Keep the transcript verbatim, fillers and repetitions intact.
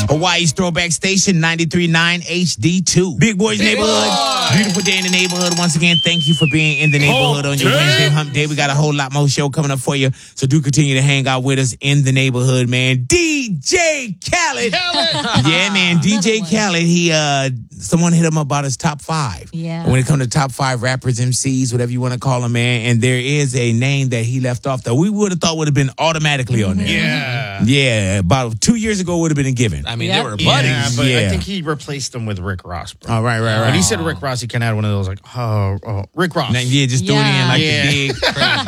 Hawaii's throwback station, ninety-three point nine H D two. Big Boys Big Neighborhood. Boy. Beautiful day in the neighborhood. Once again, thank you for being in the neighborhood on your Wednesday hump day. We got a whole lot more show coming up for you. So do continue to hang out with us in the neighborhood, man. D J Khaled. Yeah, man. D J Khaled, he, uh, someone hit him about his top five. Yeah. When it comes to top five rappers, M Cs, whatever you want to call them, man. And there is a name that he left off that we would have thought would have been automatically on there. Yeah. Yeah. About two years ago would have been a given. I mean, Yep. they were Yeah, buddies. but Yeah. I think he replaced him with Rick Ross, bro. All right, right, right. When he said Rick Ross, he kind of had one of those like, oh, oh Rick Ross. Now, yeah, just throw it in Yeah. like Yeah. the big.